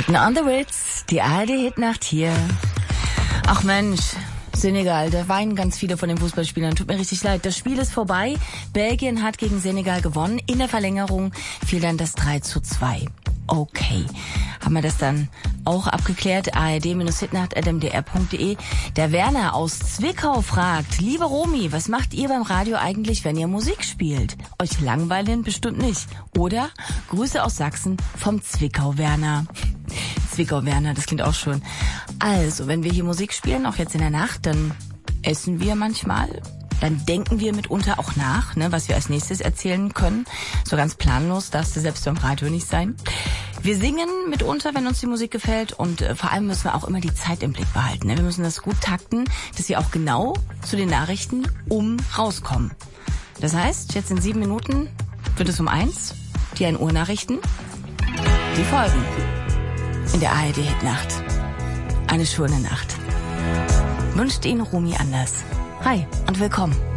Mitten on the Ritz, die ARD-Hitnacht hier. Ach Mensch, Senegal, da weinen ganz viele von den Fußballspielern. Tut mir richtig leid. Das Spiel ist vorbei. Belgien hat gegen Senegal gewonnen. In der Verlängerung fiel dann das 3:2. Okay. Haben wir das dann auch abgeklärt? ard-hitnacht@mdr.de. Der Werner aus Zwickau fragt: Liebe Romy, was macht ihr beim Radio eigentlich, wenn ihr Musik spielt? Euch langweilen bestimmt nicht. Oder? Grüße aus Sachsen vom Zwickau Werner. Zwickau Werner, das klingt auch schön. Also, wenn wir hier Musik spielen, auch jetzt in der Nacht, dann essen wir manchmal. Dann denken wir mitunter auch nach, ne, was wir als nächstes erzählen können. So ganz planlos darfst du selbst beim Radio nicht sein. Wir singen mitunter, wenn uns die Musik gefällt, und vor allem müssen wir auch immer die Zeit im Blick behalten. Ne? Wir müssen das gut takten, dass wir auch genau zu den Nachrichten rauskommen. Das heißt, jetzt in 7 Minuten wird es um 1, die 1 Uhr Nachrichten, die folgen in der ARD-Hitnacht. Eine schöne Nacht. Wünscht Ihnen Romy Anders. Hi und willkommen.